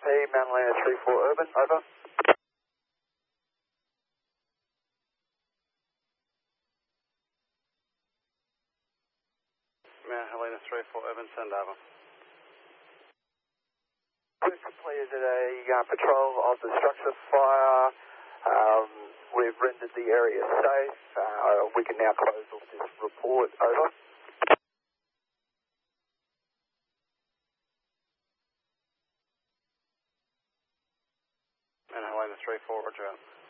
RP, Mount Helena 34 Urban, over. Mount Helena 34 Urban, send over. We've completed a patrol of the structure fire. We've rendered the area safe. We can now close off this report, over. Mount Helena 34, roger out.